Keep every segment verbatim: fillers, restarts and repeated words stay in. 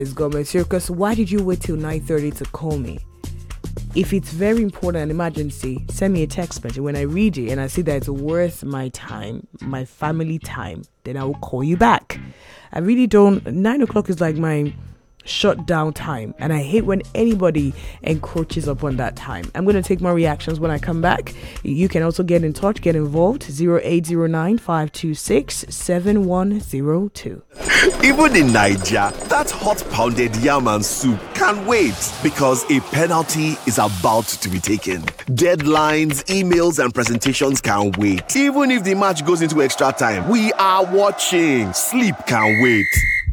It's government circus. Why did you wait till nine thirty to call me? If it's very important, an emergency, send me a text message. When I read it and I see that it's worth my time, my family time, then I will call you back. I really don't. Nine o'clock is like my shut down time, and I hate when anybody encroaches upon that time. I'm going to take more reactions when I come back. You can also get in touch, get involved. zero eight zero nine, five two six, seven one zero two. Even in Nigeria, that hot pounded yam and soup can't wait because a penalty is about to be taken. Deadlines, emails, and presentations can't wait. Even if the match goes into extra time, we are watching. Sleep can't wait.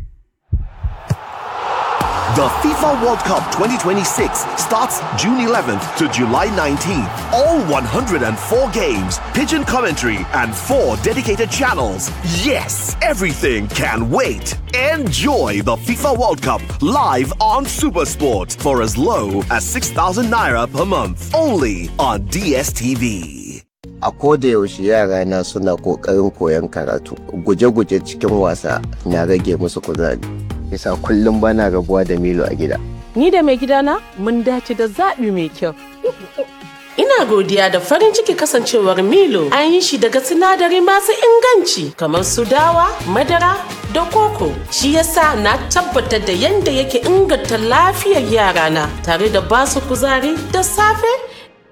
The FIFA World Cup twenty twenty-six starts June eleventh to July nineteenth. All one hundred four games, pigeon commentary, and four dedicated channels. Yes, everything can wait. Enjoy the FIFA World Cup live on SuperSport for as low as six thousand naira per month. Only on D S T V. A koda yaushe yara na suna kokarin koyon karatu. Guje-guje cikin wasa na rage musu kuzari. Yasa kullum bana rabuwa da Milo a gida. Ni da mai gidana mun dace da zaɓi mai kyau. Ina godiya da farin ciki kasancewar Milo an yi shi daga sinadari masu inganci kamar su dawa, madara da koko. Shi yasa na tabbatar da yanda yake inganta lafiyar yarana tare da basu kuzari da safe.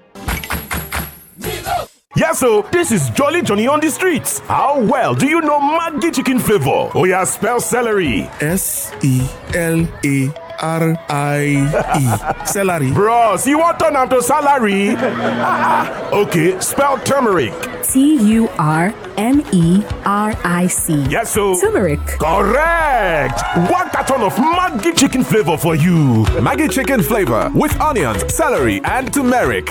Yes, so this is Jolly Johnny on the streets. How well do you know Maggi chicken flavor? Oh yeah, spell celery. S E L A R I E. Celery. Bros, you want to turn to salary? Okay, spell turmeric. T U R M E R I C. Yes, so turmeric. Correct. One carton of Maggi chicken flavor for you. Maggi chicken flavor with onions, celery, and turmeric.